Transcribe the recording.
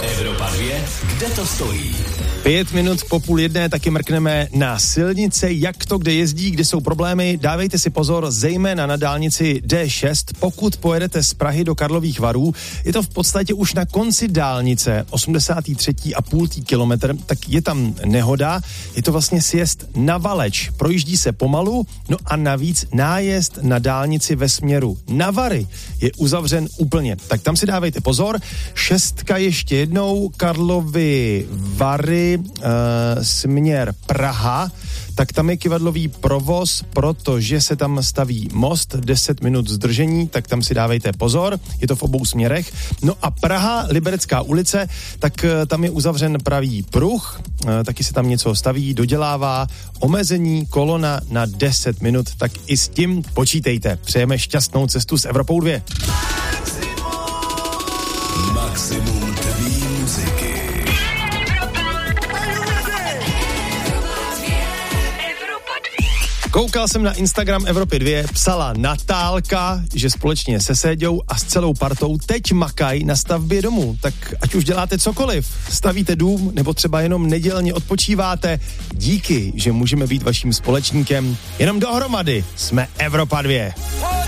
Evropa 2, kde to stojí? 5 minut po 12:30 taky mrkneme na silnice, jak to kde jezdí, kde jsou problémy. Dávejte si pozor, zejména na dálnici D6, pokud pojedete z Prahy do Karlových Varů. Je to v podstatě už na konci dálnice, 83,5 kilometr, tak je tam nehoda. Je to vlastně sjezd na Valeč. Projíždí se pomalu, no a navíc nájezd na dálnici ve směru na Vary je uzavřen úplně. Tak tam si dávejte pozor. 6 ještě jednou, Karlovy Vary, směr Praha, tak tam je kyvadlový provoz, protože se tam staví most, 10 minut zdržení, tak tam si dávejte pozor, je to v obou směrech. No a Praha, Liberecká ulice, tak tam je uzavřen pravý pruh, taky se tam něco staví, dodělává, omezení kolona na 10 minut, tak i s tím počítejte. Přejeme šťastnou cestu s Evropou 2. Maximum tvý muziky. Koukal jsem na Instagram Evropy 2, psala Natálka, že společně se Séďou a s celou partou teď makají na stavbě domu. Tak ať už děláte cokoliv, stavíte dům nebo třeba jenom nedělně odpočíváte, díky, že můžeme být vaším společníkem. Jenom dohromady jsme Evropa 2.